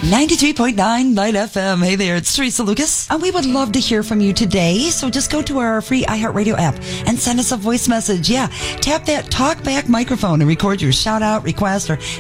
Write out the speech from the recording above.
93.9 Light FM. Hey there, it's Teresa Lucas. And we would love to hear from you today. So just go to our free iHeartRadio app and send us a voice message. Yeah, tap that talkback microphone and record your shout out, request, or